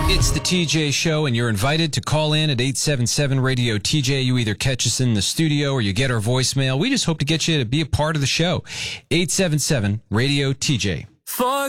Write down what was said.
It's the TJ Show, and you're invited to call in at 877-RADIO-TJ. You either catch us in the studio or you get our voicemail. We just hope to get you to be a part of the show. 877-RADIO-TJ.